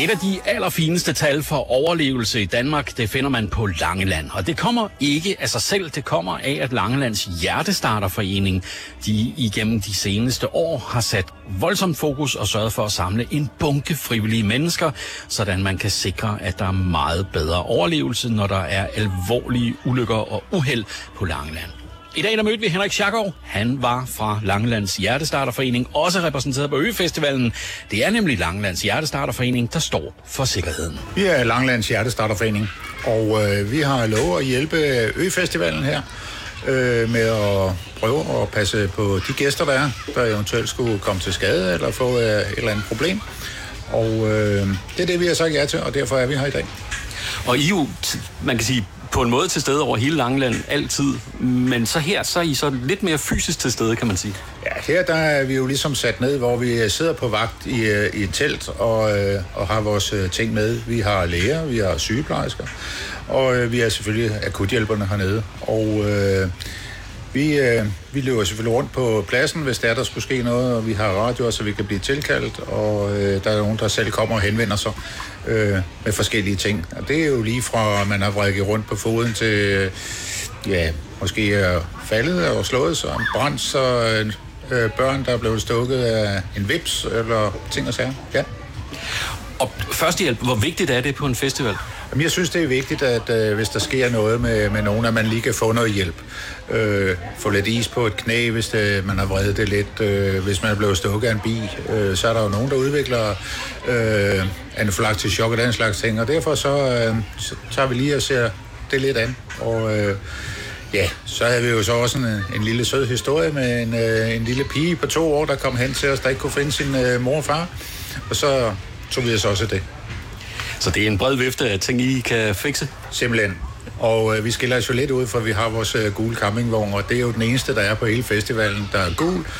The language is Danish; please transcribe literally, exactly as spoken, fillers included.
Et af de allerfineste tal for overlevelse i Danmark, det finder man på Langeland. Og det kommer ikke af sig selv, det kommer af, at Langelands Hjertestarterforening, de igennem de seneste år har sat voldsomt fokus og sørget for at samle en bunke frivillige mennesker, sådan man kan sikre, at der er meget bedre overlevelse, når der er alvorlige ulykker og uheld på Langeland. I dag der mødte vi Henrik Schackov. Han var fra Langelands Hjertestarterforening, også repræsenteret på Øfestivalen. Det er nemlig Langelands Hjertestarterforening, der står for sikkerheden. Vi er Langelands Hjertestarterforening, og øh, vi har lov at hjælpe Øfestivalen her øh, med at prøve at passe på de gæster, der er, der eventuelt skulle komme til skade eller få øh, et eller andet problem. Og øh, det er det, vi har sagt ja til, og derfor er vi her i dag. Og I jo, man kan sige, på en måde til stede over hele Langeland altid, men så her, så er I så lidt mere fysisk til stede, kan man sige. Ja, her der er vi jo ligesom sat ned, hvor vi sidder på vagt i, i et telt og, og har vores ting med. Vi har læger, vi har sygeplejersker, og vi har selvfølgelig akuthjælperne hernede. Og øh, vi, øh, vi løber selvfølgelig rundt på pladsen, hvis der, der skulle ske noget, og vi har radioer, så vi kan blive tilkaldt, og øh, der er nogen, der selv kommer og henvender sig øh, med forskellige ting. Og det er jo lige fra, man har vrikket rundt på foden til, øh, ja, måske er faldet og slået sig, en brand, så øh, børn, der er blevet stukket af en vips, eller ting og sager. Ja. Og førstehjælp, hvor vigtigt er det på en festival? Jamen, jeg synes, det er vigtigt, at øh, hvis der sker noget med, med nogen, at man lige kan få noget hjælp. Øh, få lidt is på et knæ, hvis det, man har vredet det lidt. Øh, hvis man er blevet stukket af en bi, øh, så er der jo nogen, der udvikler øh, anafylaktisk chok og den slags ting. Og derfor så, øh, så tager vi lige og ser det lidt an. Og øh, ja, så havde vi jo så også en, en lille sød historie med en, øh, en lille pige på to år, der kom hen til os, der ikke kunne finde sin øh, mor og far. Og så tog vi os også det. Så det er en bred vifte af ting, I kan fikse? Simpelthen. Og øh, vi skiller os jo lidt ud, for vi har vores øh, gule campingvogn, og det er jo den eneste, der er på hele festivalen, der er gul.